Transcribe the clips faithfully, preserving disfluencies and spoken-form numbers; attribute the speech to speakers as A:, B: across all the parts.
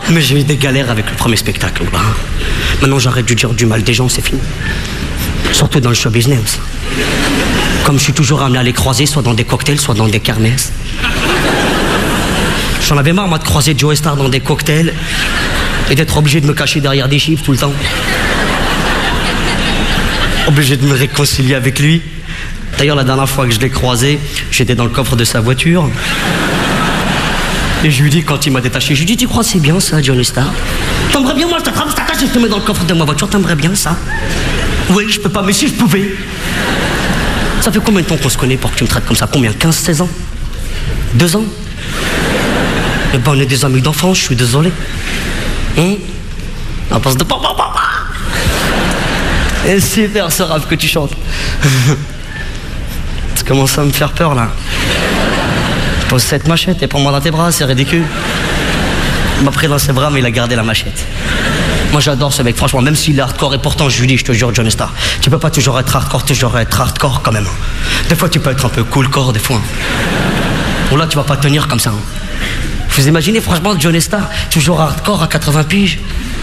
A: Mais j'ai eu des galères avec le premier spectacle. Bah. Maintenant, j'arrête de dire du mal des gens, c'est fini. Surtout dans le show business. Comme je suis toujours amené à les croiser, soit dans des cocktails, soit dans des kermesses. J'en avais marre, moi, de croiser Joe Star dans des cocktails et d'être obligé de me cacher derrière des chiffres tout le temps. Obligé de me réconcilier avec lui. D'ailleurs, la dernière fois que je l'ai croisé, j'étais dans le coffre de sa voiture. Et je lui dis, quand il m'a détaché, je lui dis, tu crois que c'est bien ça, Johnny Star? T'aimerais bien, moi, je t'attrape, je t'attache et je te mets dans le coffre de ma voiture, t'aimerais bien ça? Oui, je peux pas, mais si je pouvais. Ça fait combien de temps qu'on se connaît pour que tu me traites comme ça? Combien? quinze, seize ans? Deux ans? Eh ben, on est des amis d'enfance, je suis désolé. Hum? On passe de papa, papa. Et super ce rap que tu chantes. Tu commences à me faire peur là. Pose cette machette et prends-moi dans tes bras, c'est ridicule. Il m'a pris dans ses bras, mais il a gardé la machette. Moi j'adore ce mec, franchement, même s'il est hardcore, et pourtant je lui dis, je te jure, Johnny Star, tu peux pas toujours être hardcore, toujours être hardcore quand même. Des fois tu peux être un peu cool core, des fois. Bon là tu vas pas tenir comme ça. Vous imaginez franchement Johnny Star, toujours hardcore à quatre-vingts piges?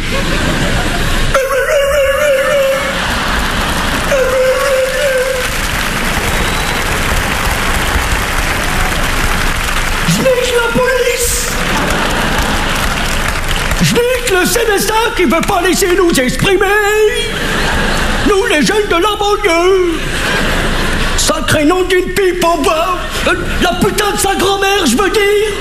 A: Je nique la police! Je nique le C N S A qui veut pas laisser nous exprimer! Nous les jeunes de la banlieue! Sacré nom d'une pipe en bois! Euh, la putain de sa grand-mère, je veux dire!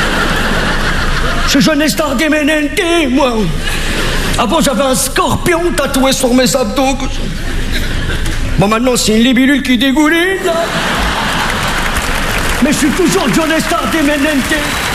A: Je suis Johnny Star Demenente, moi! Avant j'avais un scorpion tatoué sur mes abdos. Bon maintenant c'est une libellule qui dégouline là. Mais je suis toujours Johnny Star Demenente.